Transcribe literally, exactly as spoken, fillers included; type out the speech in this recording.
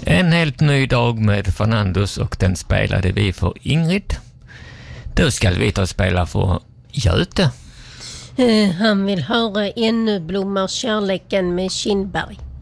En helt ny dag med Fernandus och den spelade vi för Ingrid. Då ska vi ta och spela för Göte. Uh, han vill höra Ännu blommar kärleken med Kindberg.